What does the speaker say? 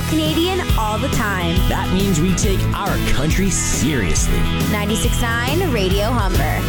Canadian all the time. That means we take our country seriously. 96.9 Radio Humber.